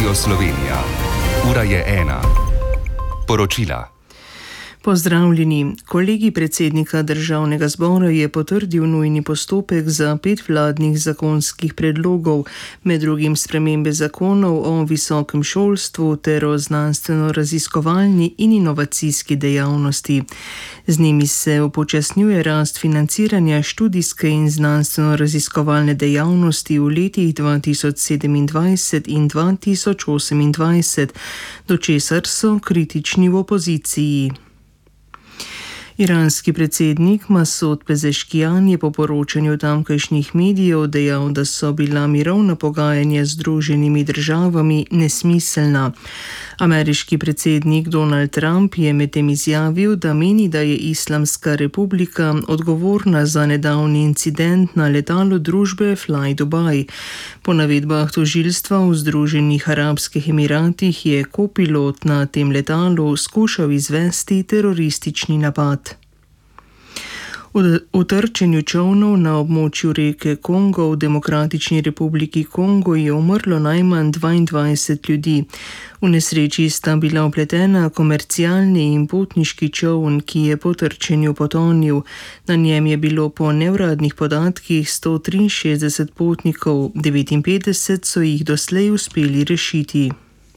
Radio Slovenija. Ura je 1. Poročila. Pozdravljeni. Kolegij predsednika Državnega zbora je potrdil nujni postopek za 5 vladnih zakonskih predlogov, med drugim spremembe zakonov o visokem šolstvu ter o znanstveno-raziskovalni in inovacijski dejavnosti. Z njimi se upočasnjuje rast financiranja študijske in znanstveno-raziskovalne dejavnosti v letih 2027 in 2028, do česar so kritični v opoziciji. Iranski predsednik Masud Pezeškijan je po poročanju tamkajšnjih medijev dejal, da so bila mirovna pogajanja z Združenimi državami nesmiselna. Ameriški predsednik Donald Trump je medtem izjavil, da meni, da je Islamska republika odgovorna za nedavni incident na letalu družbe Fly Dubai. Po navedbah tožilstva v Združenih arabskih emiratih je kopilot na tem letalu skušal izvesti teroristični napad. V trčenju čolnov na območju reke Kongo v Demokratični republiki Kongo je umrlo najmanj 22 ljudi. V nesreči sta bila vpletena komercialni in potniški čoln, ki je po trčenju potonil. Na njem je bilo po neuradnih podatkih 163 potnikov, 59 so jih doslej uspeli rešiti.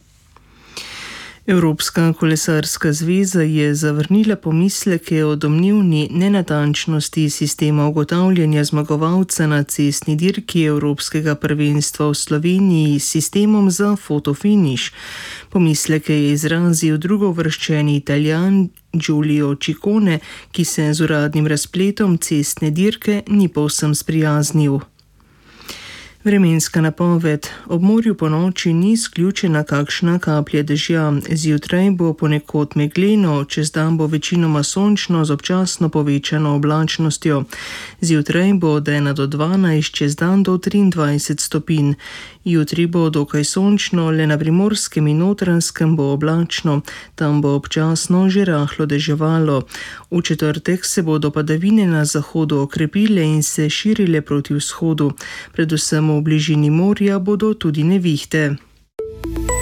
Evropska kolesarska zveza je zavrnila pomisleke o domnevni nenatančnosti sistema ugotavljanja zmagovalca na cestni dirki Evropskega prvenstva v Sloveniji s sistemom za fotofiniš. Pomisleke je izrazil drugouvrščeni Italijan Giulio Ciccone, ki se z uradnim razpletom cestne dirke ni povsem sprijaznil. Vremenska napoved. Ob morju po noči ni izključena kakšna kaplja dežja. Zjutraj bo ponekod megleno, čez dan bo večinoma sončno z občasno povečano oblačnostjo. Zjutraj bo od 1 do 12, čez dan do 23 stopinj. Jutri bo dokaj sončno, le na Primorskem in Notranjskem bo oblačno, tam bo občasno že rahlo deževalo. V četrtek se bodo padavine na zahodu okrepile in se širile proti vzhodu. Predvsem v bližini morja bodo tudi nevihte.